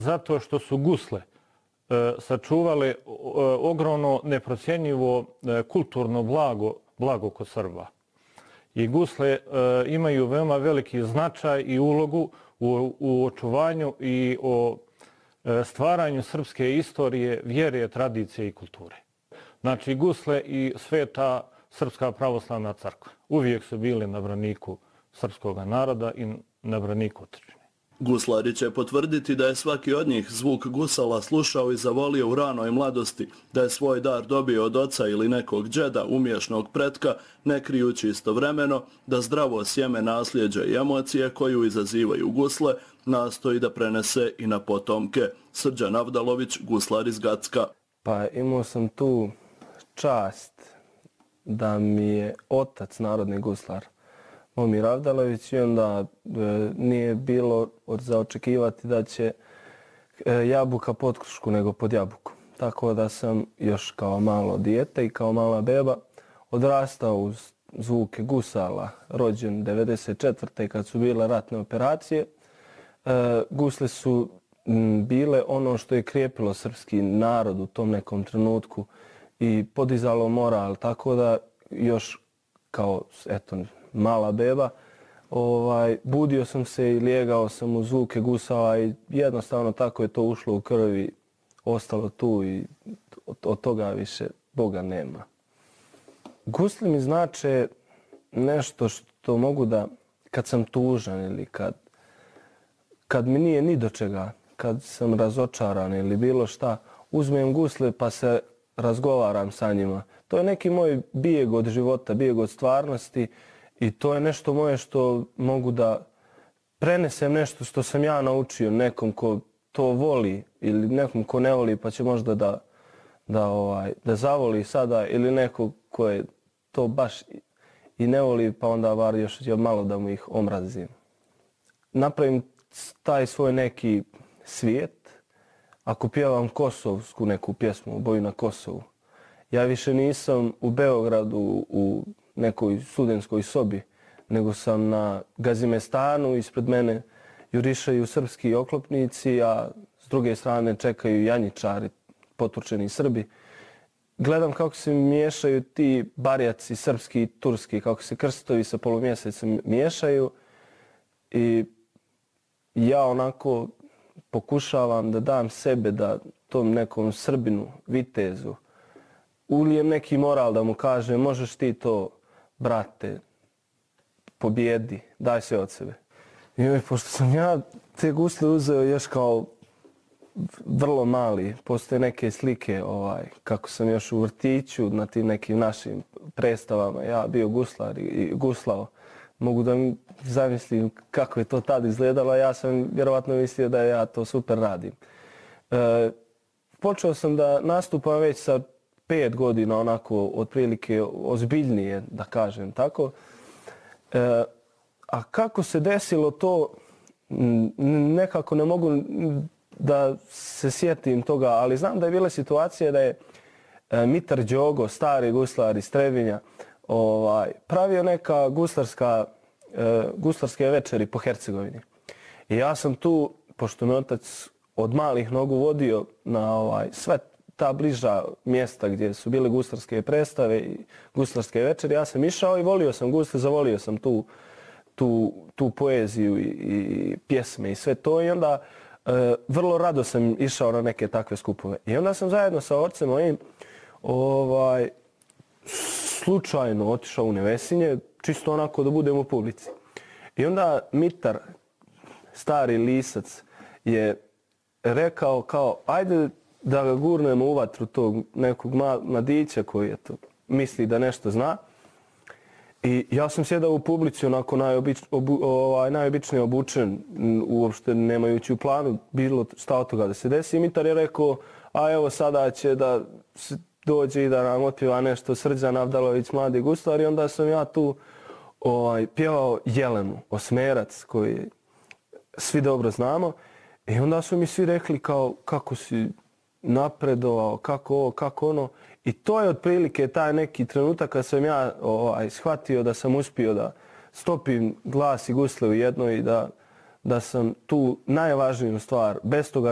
Zato što su gusle sačuvale ogromno neprocjenjivo kulturno blago kod Srba. I gusle imaju veoma veliki značaj i ulogu u očuvanju i o stvaranju srpske istorije, vjere, tradicije i kulture. Znači, gusle i Sveta Srpska pravoslavna crkva uvijek su bili na braniku srpskog naroda i na braniku otadžbine. Guslari će potvrditi da je svaki od njih zvuk gusala slušao i zavolio u ranoj mladosti, da je svoj dar dobio od oca ili nekog đeda, umješnog pretka, ne krijući istovremeno da zdravo sjeme nasljeđa i emocije koju izazivaju gusle nastoji da prenese i na potomke. Srđan Avdalović, guslar iz Gacka. Pa imao sam tu čast da mi je otac narodni guslar, Momir Avdalović, i onda nije bilo za očekivati da će jabuka pod krušku nego pod jabuku. Tako da sam još kao malo dijete i kao mala beba odrastao uz zvuke gusala, rođen 1994. kad su bile ratne operacije. Gusle su bile ono što je krijepilo srpski narod u tom nekom trenutku i podizalo moral, tako da još kao mala beba budio sam se i lijegao sam u zvuke gusala i jednostavno tako je to ušlo u krvi, ostalo tu i od toga više Boga nema. Gusle mi znače nešto što mogu da, kad sam tužan ili kad mi nije ni do čega, kad sam razočaran ili bilo šta, uzmem gusle pa se razgovaram sa njima. To je neki moj bijeg od života, bijeg od stvarnosti i to je nešto moje što mogu da prenesem nešto što sam ja naučio nekom ko to voli ili nekom ko ne voli pa će možda da zavoli sada ili neko ko je to baš i ne voli pa onda bar još malo da mu ih omrazim. Napravim taj svoj neki svijet. Ako pjevam kosovsku neku pjesmu, Boju na Kosovu, ja više nisam u Beogradu u nekoj studentskoj sobi, nego sam na Gazimestanu, ispred mene jurišaju srpski oklopnici, a s druge strane čekaju janjičari, potučeni Srbi. Gledam kako se miješaju ti barjaci srpski i turski, kako se krstovi sa polumjesecom miješaju i ja onako pokušavam da dam sebe da tom nekom Srbinu, vitezu, ulijem neki moral da mu kaže možeš ti to, brate, pobjedi, daj sve od sebe. I pošto sam ja te gusle uzeo još kao vrlo mali, postoje neke slike kako sam još u vrtiću na tim nekim našim predstavama, ja bio guslar i guslao. Mogu da zamislim kako je to tad izgledalo, a ja sam vjerovatno mislio da ja to super radim. Počeo sam da nastupam već sa 5 godina, onako otprilike ozbiljnije, da kažem tako. A kako se desilo to, nekako ne mogu da se sjetim toga, ali znam da je bila situacija da je Mitar Đogo, stari guslar iz Trebinja, pravio neka guslarske večeri po Hercegovini. I ja sam tu, pošto me otac od malih nogu vodio na sve ta bliža mjesta gdje su bile guslarske predstave i guslarske večeri, ja sam išao i volio sam gusle, zavolio sam tu poeziju i pjesme i sve to. I onda vrlo rado sam išao na neke takve skupove. I onda sam zajedno sa orcem mojim slučajno otišao u Nevesinje, čisto onako da budem u publici. I onda Mitar, stari lisac, je rekao kao ajde da ga gurnemo u vatru tog nekog mladića koji misli da nešto zna. I ja sam sjedao u publici onako najobičnije obučen, uopšte nemajući u planu bilo šta od toga da se desi. I Mitar je rekao, a evo sada će da dođe i da nam otpjeva nešto Srđan Avdalović, mladi guslar, i onda sam ja tu pjevao Jelenu, Osmerac, koji svi dobro znamo. I onda su mi svi rekli kao kako si napredovao, kako ovo, kako ono. I to je otprilike taj neki trenutak kad sam ja shvatio da sam uspio da stopim glas i gusle u jedno i da sam tu najvažniju stvar, bez toga